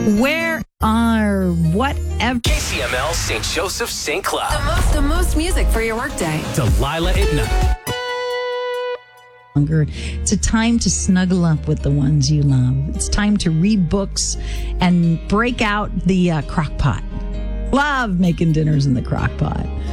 Where are whatever? KCML St. Joseph St. Cloud. The most music for your workday. Delilah at night. It's a time to snuggle up with the ones you love. It's time to read books and break out the crock pot. Love making dinners in the crock pot.